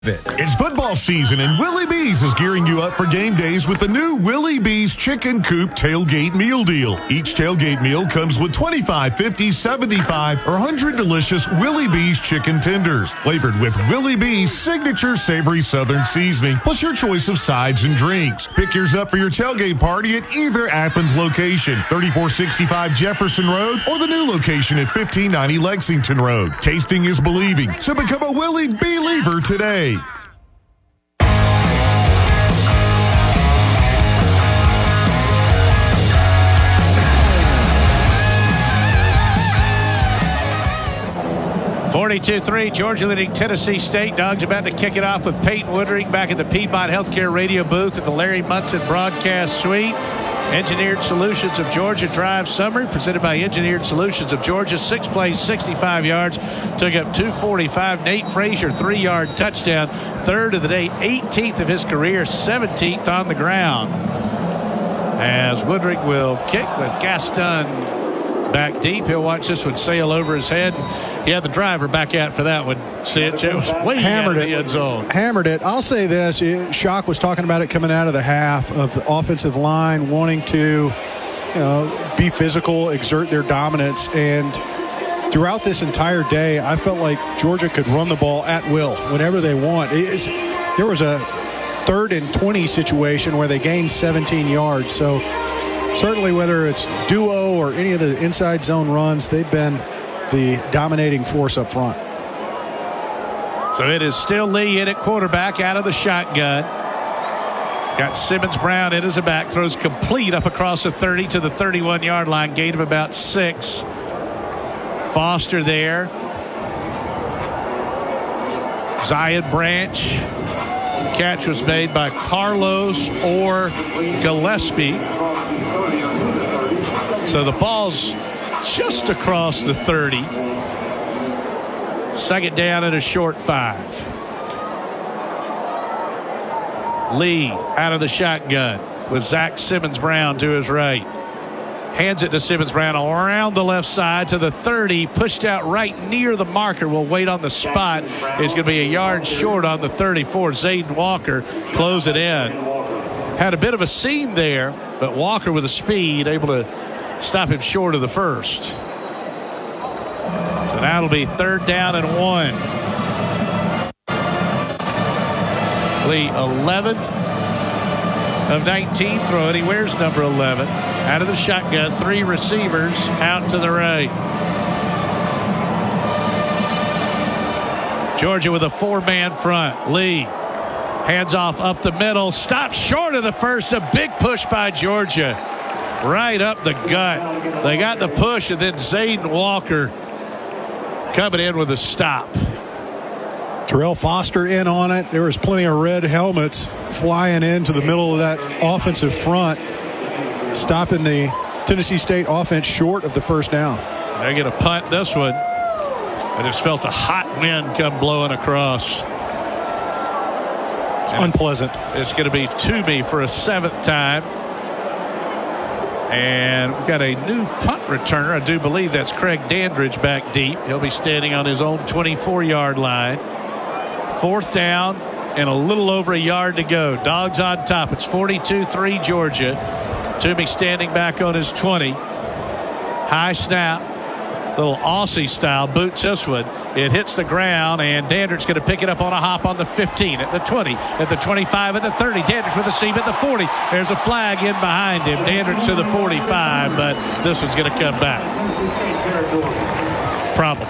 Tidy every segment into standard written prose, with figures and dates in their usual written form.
It's football season, and Willie B's is gearing you up for game days with the new Willie B's Chicken Coop Tailgate Meal Deal. Each tailgate meal comes with 25, 50, 75, or 100 delicious Willie B's chicken tenders, flavored with Willie B's signature savory southern seasoning, plus your choice of sides and drinks. Pick yours up for your tailgate party at either Athens location, 3465 Jefferson Road, or the new location at 1590 Lexington Road. Tasting is believing, so become a Willie Believer today. (42-3), Georgia leading Tennessee State. Dogs about to kick it off with Peyton Woodring back at the Piedmont Healthcare radio booth at the Larry Munson Broadcast Suite. Engineered Solutions of Georgia drive summary presented by Engineered Solutions of Georgia. 6 plays, 65 yards, took up 245. Nate Frazier, 3-yard touchdown. Third of the day, 18th of his career, 17th on the ground. As Woodring will kick with Gaston back deep. He'll watch this one sail over his head. He had the driver back out for that one. Stitch. It was way hammered out of the end zone. Hammered it. I'll say this. Shock was talking about it coming out of the half of the offensive line wanting to, be physical, exert their dominance. And throughout this entire day, I felt like Georgia could run the ball at will whenever they want. There was a 3rd and 20 situation where they gained 17 yards. So certainly whether it's duo or any of the inside zone runs, they've been the dominating force up front. So it is still Lee in at quarterback out of the shotgun. Got Simmons Brown in as a back. Throws complete up across the 30 to the 31-yard line. Gain of about 6. Foster there. Zion Branch. Catch was made by Carlos or Gillespie. So the ball's just across the 30. Second down and a short 5. Lee out of the shotgun with Zach Simmons Brown to his right. Hands it to Simmons Brown around the left side to the 30. Pushed out right near the marker. Will wait on the spot. It's going to be a yard short on the 34. Zayden Walker close it in. Had a bit of a seam there, but Walker with the speed able to stop him short of the first. So now it'll be 3rd down and 1. Lee 11 of 19 throwing. He wears number 11. Out of the shotgun, 3 receivers out to the right. Georgia with a 4-man front. Lee hands off up the middle. Stops short of the first. A big push by Georgia. Right up the gut. They got the push, and then Zayden Walker coming in with a stop. Terrell Foster in on it. There was plenty of red helmets flying into the middle of that offensive front, stopping the Tennessee State offense short of the first down. They're going to punt this one. I just felt a hot wind come blowing across. It's unpleasant. It's going to be Toomey for a 7th time. And we've got a new punt returner. I do believe that's Craig Dandridge back deep. He'll be standing on his own 24-yard line. 4th down and a little over a yard to go. Dogs on top. It's 42-3 Georgia. Toomey standing back on his 20. High snap. Little Aussie style. Boots this one. It hits the ground, and Dandridge going to pick it up on a hop on the 15, at the 20, at the 25, at the 30. Dandridge with a seam at the 40. There's a flag in behind him. Dandridge to the 45, but this one's going to come back. Problem.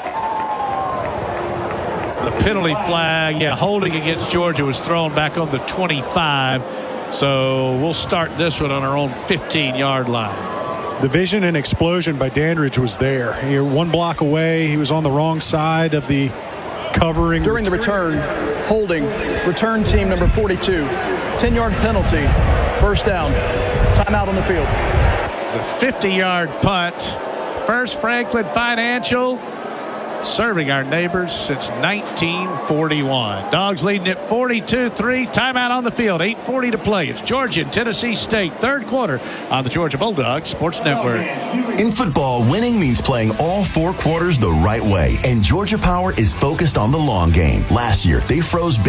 The penalty flag, holding against Georgia was thrown back on the 25. So we'll start this one on our own 15-yard line. The vision and explosion by Dandridge was there. You're 1 block away. He was on the wrong side of the covering. During the return, holding, return team number 42. 10-yard penalty, 1st down. Timeout on the field. It's a 50-yard punt. First Franklin Financial serving our neighbors since 1941. Dogs leading at 42-3. Timeout on the field. 8:40 to play. It's Georgia and Tennessee State. Third quarter on the Georgia Bulldogs Sports Network. In football, winning means playing all 4 quarters the right way. And Georgia Power is focused on the long game. Last year, they froze